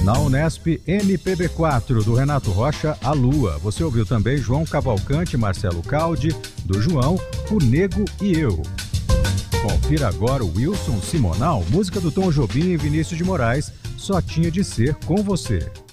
Na Unesp, MPB4, do Renato Rocha, A Lua. Você ouviu também João Cavalcante e Marcelo Caldi, do João, O Nego e Eu. Confira agora o Wilson Simonal, música do Tom Jobim e Vinícius de Moraes, Só Tinha de Ser Com Você.